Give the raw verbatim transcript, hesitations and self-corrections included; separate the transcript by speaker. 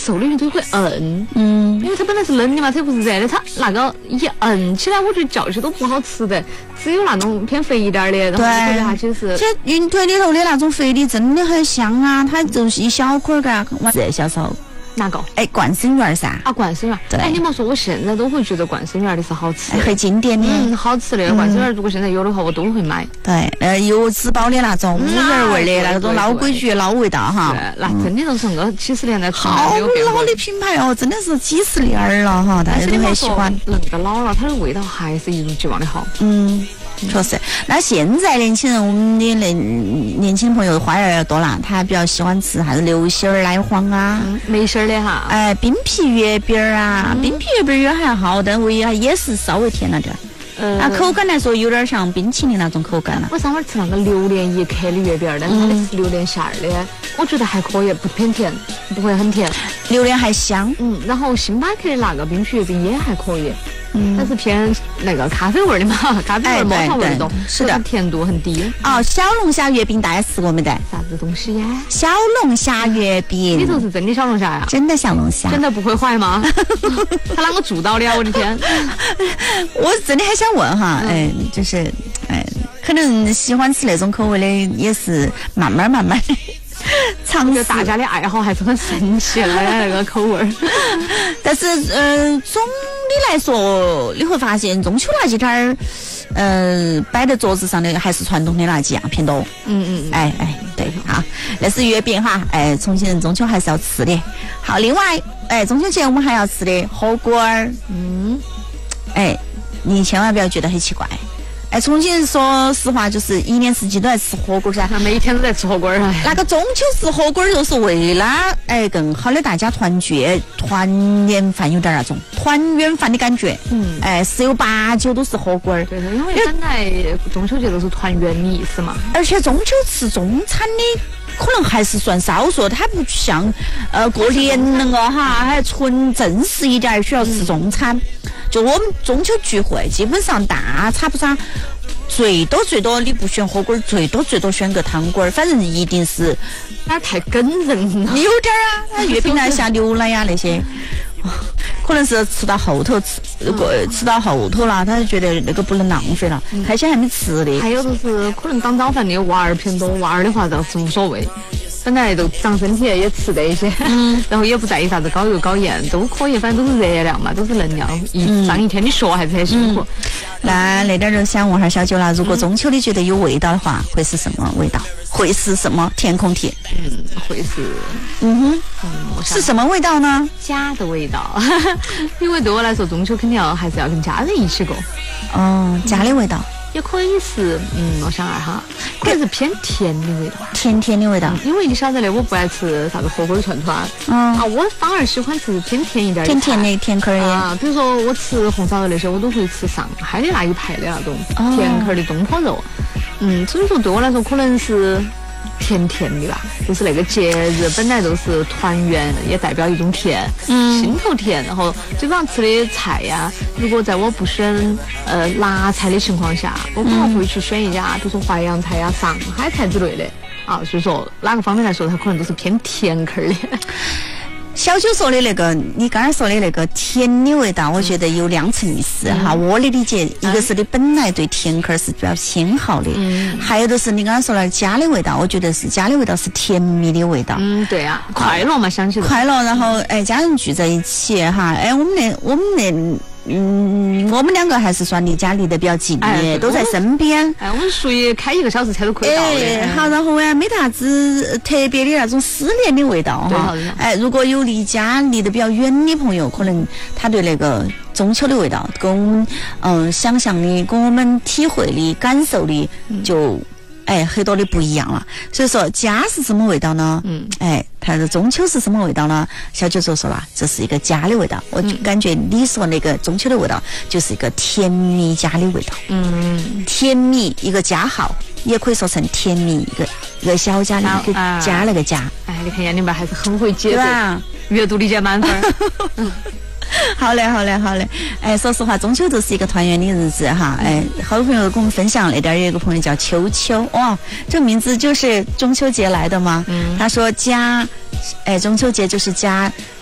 Speaker 1: 手里面都会摁，
Speaker 2: 嗯，
Speaker 1: 因为它本来是冷的嘛，它又不是热的，它那个一摁起来，我觉得叫起都不好吃的，只有那种偏肥一点的，然后
Speaker 2: 对，
Speaker 1: 下去是。
Speaker 2: 这云腿里头的那种肥的真的很香啊，它就是一小块儿的，是小时候。
Speaker 1: 哪个？
Speaker 2: 哎，冠生园噻。
Speaker 1: 啊，冠生园。
Speaker 2: 对。
Speaker 1: 哎，你莫说，我现在都会觉得冠生园的是好吃的，
Speaker 2: 很经典的。
Speaker 1: 嗯，好吃的。冠生园如果现在有的话，我都会买。
Speaker 2: 对，呃，油脂包的那种乌仁味的那种老规矩、老味道哈。
Speaker 1: 对，那真的都是那个几十年来
Speaker 2: 好老的品牌哦，真的是几十年了哈，大家都很喜欢。
Speaker 1: 那个老了，它的味道还是一如既往的好。
Speaker 2: 嗯。确实，那现在年轻人，我们的那年轻朋友花样要多了，他比较喜欢吃啥子流心儿、奶黄啊，
Speaker 1: 嗯、没心儿的哈，
Speaker 2: 哎，冰皮月饼啊，嗯、冰皮月饼也还好，但唯一也是稍微甜了点儿。呃，啊，口感来说有点像冰淇淋那种口感了。
Speaker 1: 我上回吃那个榴莲一克的月饼，但是它的是榴莲馅儿的，我觉得还可以，不偏甜，不会很甜，
Speaker 2: 榴莲还香。
Speaker 1: 嗯，然后星巴克的那个冰皮月饼也还可以。嗯，但是偏那个咖啡味的嘛，咖啡味、抹茶味的，
Speaker 2: 是的，
Speaker 1: 甜度很低。
Speaker 2: 哦，小龙虾月饼大家吃过没得？
Speaker 1: 啥子东西呀？
Speaker 2: 小龙虾月饼
Speaker 1: 里头是真的小龙虾呀？
Speaker 2: 真的小龙虾，
Speaker 1: 真的不会坏吗？他啷个做到的啊？我的天！
Speaker 2: 我真的很想问哈，哎，就是哎，可能喜欢吃那种口味的，也是慢慢慢慢的。尝试
Speaker 1: 大家的爱好还是很神奇的那个口味儿，
Speaker 2: 但是呃，总的来说，你会发现中秋那几天儿，呃，摆在桌子上的还是传统的那几样偏多。
Speaker 1: 嗯嗯，
Speaker 2: 哎哎，对哈，那是月饼哈，哎，重庆人中秋还是要吃的。好，另外，哎，中秋节我们还要吃的火锅儿。嗯，哎，你千万不要觉得很奇怪。哎，重庆人说实话就是一年四季都在吃火锅噻，
Speaker 1: 每天都在吃火锅啊。
Speaker 2: 那个中秋吃火锅就是为了哎更好的大家团聚，团年饭有点那种团圆饭的感觉。嗯，哎，十有八九都是火锅。
Speaker 1: 对，因为本来中秋节都是团圆的意思嘛。
Speaker 2: 而且中秋吃中餐的可能还是算少数，它不像呃过年那个哈，还纯正式一点需要吃中餐。嗯，就我们中秋聚会，基本上大差不差，最多最多你不选火锅，最多最多选个汤锅，反正一定是
Speaker 1: 那太跟人了，
Speaker 2: 有点啊，月饼来下牛奶呀那些。可能是吃到后头吃，呃，吃到后头了，他就觉得那个不能浪费了，嗯、开先还没吃的。
Speaker 1: 还有就是可能当早饭的娃儿偏多，娃儿的话倒是无所谓，本来都长身体也吃得一些，嗯，然后也不在意啥子高油高盐，都可以，反正都是热量嘛，都是能量，一、嗯、上一天的学还是很辛苦。嗯、
Speaker 2: 那那点就想问下小九了，如果中秋你觉得有味道的话，会是什么味道？会是什么填空题？
Speaker 1: 嗯，会是，
Speaker 2: 嗯哼，嗯，是什么味道呢？
Speaker 1: 家的味道，因为对我来说，中秋肯定要还是要跟家人一起过。
Speaker 2: 哦，家的味道。
Speaker 1: 也可以是，嗯，我想二哈，可能是偏甜的味道，
Speaker 2: 甜甜的味道。
Speaker 1: 嗯、因为你晓得的，我不爱吃啥子火锅串串，嗯啊，我反而喜欢吃偏甜一点的，
Speaker 2: 甜甜的甜口的
Speaker 1: 啊。比如说我吃红烧肉那些，我都会吃上海的那一排的那种、哦、甜口的东坡肉。嗯，所以说对我来说可能是甜甜的吧，就是那个节日本来都是团圆，也代表一种甜，嗯，心头甜。然后基本上吃的菜呀，如果在我不选呃辣菜的情况下，我可能会去选一家，比如说淮扬菜呀、上海菜之类的啊。所以说哪个方面来说，它可能都是偏甜口的。
Speaker 2: 小九说的那个，你刚才说的那个甜的味道，我觉得有两层意思、嗯、哈。我的理解，一个是你本来对甜口是比较偏好的，嗯，还有就是你刚才说的家的味道，我觉得是家的味道是甜蜜的味道。
Speaker 1: 嗯，对啊，快乐嘛，想起来
Speaker 2: 快乐，然后哎，家人聚在一起哈，哎，我们那我们那。嗯，我们两个还是算离家离得比较近的、哎，都在身边。
Speaker 1: 哎，我们属于开一个小时车都可以到的。
Speaker 2: 哎，好，然后呀，没啥子特别的那种思念的味道哈。哎，如果有离家离得比较远的朋友，可能他对那个中秋的味道，跟我们嗯想象的、跟我们体会的、感受的就。哎，很多的不一样了，所以说家是什么味道呢？嗯，哎，它的中秋是什么味道呢？小九就说了，这是一个家的味道。我就感觉你说那个中秋的味道，就是一个甜蜜家的味道。嗯，甜蜜一个家号，也可以说成甜蜜一个一个小家的一个家那个家。
Speaker 1: 哎，你看杨林爸还是很会解读，阅读理解满分。嗯。
Speaker 2: 好嘞，好嘞，好嘞！哎，说实话，中秋就是一个团圆的日子哈。哎，好多朋友跟我们分享那点，有一个朋友叫秋秋，哇，这个名字就是中秋节来的吗？嗯，他说家，哎，中秋节就是家。